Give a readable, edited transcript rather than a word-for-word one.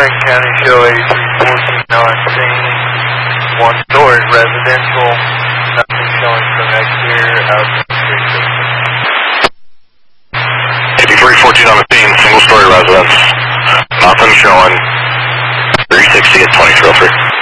Lorraine County show 8314 on scene. One-story residential. Nothing showing from exterior out to the street system. 8314 on the scene, single-story residence. Nothing showing. 360 at 2003.